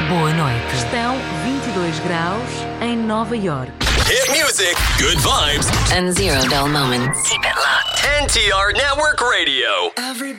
Boa noite. Estão 22 graus em Nova York. Hit music, good vibes, and zero dull moments. Keep it locked. NTR Network Radio.